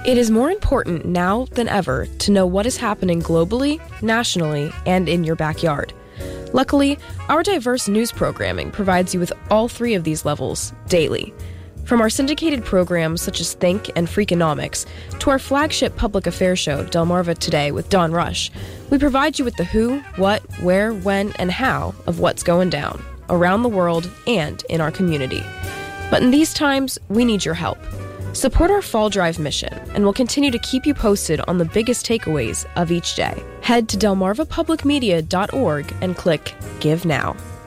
It is more important now than ever to know what is happening globally, nationally, and in your backyard. Luckily, our diverse news programming provides you with all three of these levels daily. From our syndicated programs such as Think and Freakonomics to our flagship public affairs show, Delmarva Today with Don Rush, we provide you with the who, what, where, when, and how of what's going down around the world and in our community. But in these times, we need your help. Support our Fall Drive mission, and we'll continue to keep you posted on the biggest takeaways of each day. Head to delmarvapublicmedia.org and click Give Now.